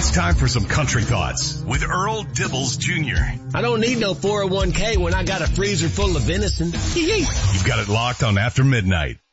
It's time for some country thoughts with Earl Dibbles Jr. I don't need no 401k when I got a freezer full of venison. You've got it locked on After Midnight.